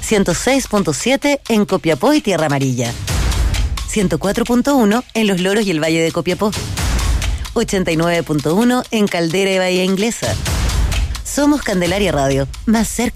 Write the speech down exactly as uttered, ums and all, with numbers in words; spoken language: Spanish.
ciento seis punto siete en Copiapó y Tierra Amarilla, ciento cuatro punto uno en Los Loros y el Valle de Copiapó, ochenta y nueve punto uno en Caldera y Bahía Inglesa. Somos Candelaria Radio, más cerca